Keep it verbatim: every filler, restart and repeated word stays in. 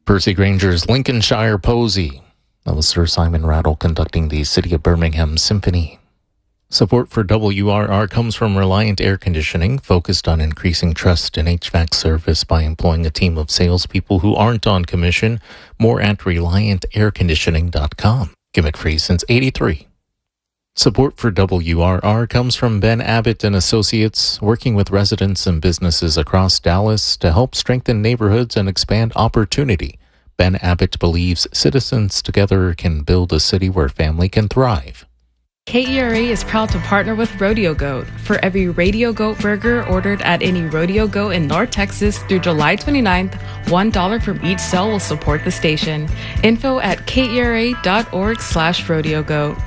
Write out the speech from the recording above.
Percy Granger's Lincolnshire Posy. That was Sir Simon Rattle conducting the City of Birmingham Symphony. Support for W R R comes from Reliant Air Conditioning, focused on increasing trust in H V A C service by employing a team of salespeople who aren't on commission. More at reliant air conditioning dot com. Gimmick free since eighty-three. Support for W R R comes from Ben Abbott and Associates, working with residents and businesses across Dallas to help strengthen neighborhoods and expand opportunity. Ben Abbott believes citizens together can build a city where family can thrive. K E R A is proud to partner with Rodeo Goat. For every Radio Goat burger ordered at any Rodeo Goat in North Texas through July twenty-ninth, one dollar from each sale will support the station. Info at kera.org slash rodeo goat.